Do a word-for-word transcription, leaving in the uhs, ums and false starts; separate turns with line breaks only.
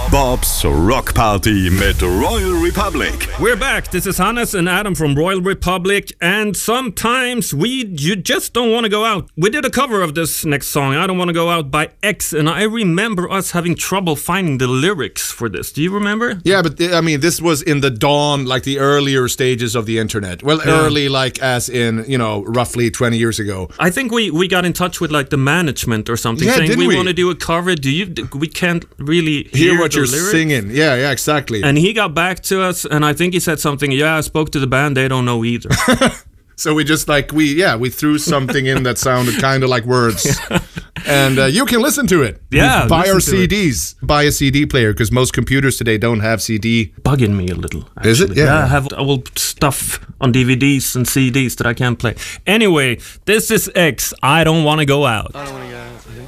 Bob's Rock Party med Royal Republic.
We're back. This is Hannes and Adam from Royal Republic. And sometimes we you just don't want to go out. We did a cover of this next song, I Don't Want to Go Out by X. And I remember us having trouble finding the lyrics for this. Do you remember?
Yeah, but I mean, this was in the dawn, like the earlier stages of the internet. Well,
Yeah.
early, like as in, you know, roughly twenty years ago.
I think we, we got in touch with like the management or something,
Yeah,
saying
didn't
we,
we?
want to do a cover. Do you? We can't really
Hear,
hear
what
the
you're
lyrics.
singing. Yeah, yeah, exactly.
And he got back to us, and I think he said something. Yeah, I spoke to the band. They don't know either.
So we just like, we, yeah, we threw something in that sounded kind of like words. And uh, you can listen to it.
Yeah,
Buy our
listen to
C
it.
Ds. Buy a C D player, because most computers today don't have C D.
Bugging me a little. Actually.
Is it? Yeah.
I have old stuff on D V Ds and C Ds that I can't play. Anyway, this is X. I Don't Want to Go Out.
I don't want to go out.